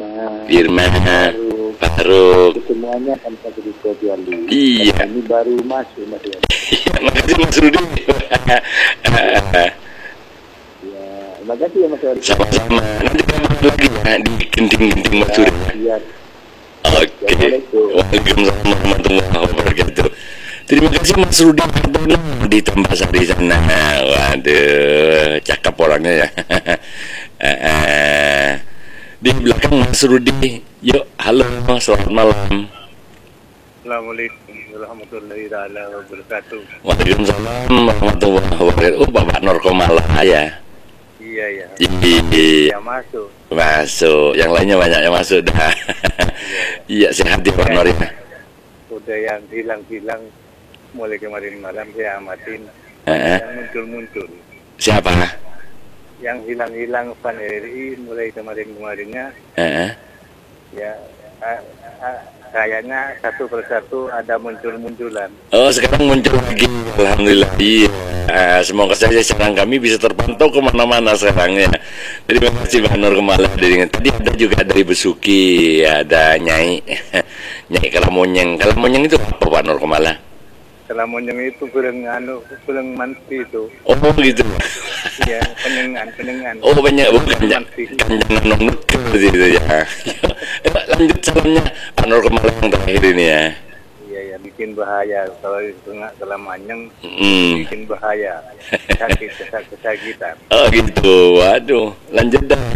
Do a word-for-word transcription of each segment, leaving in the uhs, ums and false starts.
Firman, Faruk, Faruk. semuanya kan satu di Kopiali. Iya. Ini baru masuk Mas ya. Iya, makasih Mas Rudi. Ya, makasih ya Mas Rudi. Sama-sama. Nanti kabar lagi ya di genting-genting Mas Rudi. Iya. Oke. Waalaikumsalam warahmatullahi wabarakatuh. Terima kasih Mas Rudi di Tambah Sari sana. Waduh, cakep orangnya ya. Di belakang Mas Rudi. Yuk, halo, selamat malam. Assalamualaikum warahmatullahi wabarakatuh. Waalaikumsalam warahmatullahi wabarakatuh. Oh, Bapak Norkomala ya. Iya ya. Iya, Ya masuk. masuk. Yang lainnya banyak yang masuk dah. Iya, sehat ya Pak Nor ya. Udah yang hilang-hilang mulai kemarin malam saya amatin. Heeh. Yang muncul-muncul. Siapa? Yang hilang-hilang Pan R I mulai kemarin-kemarinnya Heeh. ya ah, ah, kayaknya satu persatu ada muncul-munculan. Oh, sekarang muncul lagi. Alhamdulillah. Iya. Ah, semoga saja siaran kami bisa terpantau kemana-mana sekarang ya. Terima kasih Pak Nur Kemala. Dari tadi ada juga dari Besuki, ada Nyai, Nyai Kalamonyeng. Kalamonyeng itu apa Pak Nur Kemala? Kalau monyeng itu kurang anu, kurang manti itu. Oh gitu. Iya, penengan, penengan. Oh banyak bukan ya. Manti. Kanjangan nonut gitu ya. Eh, lanjut salamnya Pak Nur Kemala yang terakhir ini ya. Iya ya, bikin bahaya kalau itu nggak kalau manyeng, Hmm. bikin bahaya. Sakit, kesak kesakitan. Oh gitu. Waduh, lanjut dah.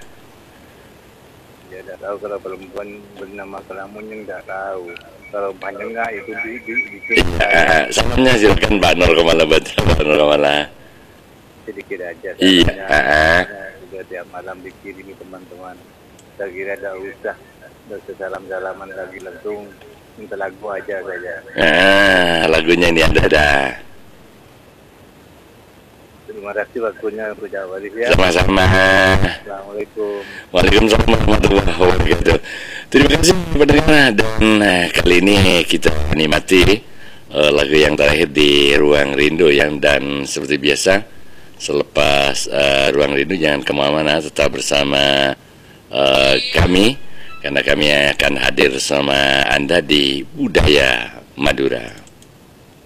Ya tidak tahu kalau perempuan bernama Kelamunyeng tidak tahu. Kalau panjang nggak itu di, di, bikin Iya, salamnya silakan Pak Nur Kemala, baca Pak Nur Kemala. sedikit aja. Iya. Salamnya, sudah tiap malam dikirimi teman-teman. Saya kira tidak usah bersalam-salaman lagi, langsung minta lagu aja saja. Ah, lagunya ini ada dah. Terima kasih waktunya untuk jawab ya. Sama-sama. Assalamualaikum. Waalaikumsalam warahmatullahi wabarakatuh. Terima kasih pendengar, dan nah, kali ini kita menikmati uh, lagu yang terakhir di Ruang Rindu yang, dan seperti biasa selepas uh, Ruang Rindu jangan kemana-mana, tetap bersama uh, kami karena kami akan hadir sama Anda di Budaya Madura.